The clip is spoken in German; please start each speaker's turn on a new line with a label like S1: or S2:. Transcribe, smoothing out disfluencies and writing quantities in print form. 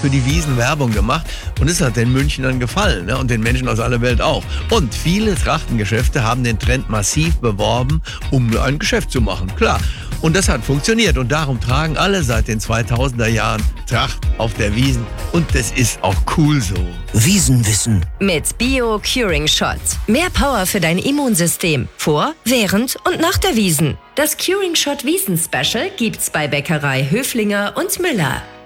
S1: für die Wiesn Werbung gemacht und es hat den Münchnern gefallen, ne? Und den Menschen aus aller Welt auch. Und viele Trachtengeschäfte haben den Trend massiv beworben, um ein Geschäft zu machen, klar. Und das hat funktioniert und darum tragen alle seit den 2000er Jahren Tracht auf der Wiesn und das ist auch cool so.
S2: Wiesenwissen.
S3: Mit Bio Curing Shot. Mehr Power für dein Immunsystem. Vor, während und nach der Wiesn. Das Curing Shot Wiesn Special gibt's bei Bäckerei Höflinger und Müller.